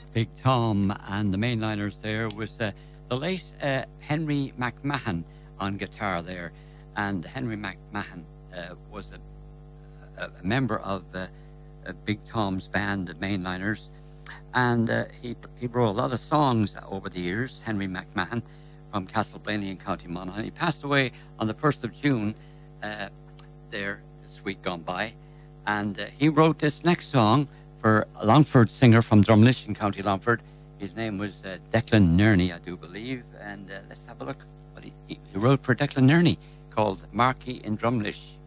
Big Tom, and the mainliners there was the late Henry McMahon on guitar there. And Henry McMahon was a member of Big Tom's band, the mainliners. And he wrote a lot of songs over the years, Henry McMahon, from Castleblaney in County Monaghan. He passed away on the 1st of June there this week gone by. And he wrote this next song for a Longford singer from Drumlish in County Longford. His name was Declan Nerney, I do believe. And let's have a look what he wrote for Declan Nerney, called Marquis in Drumlish.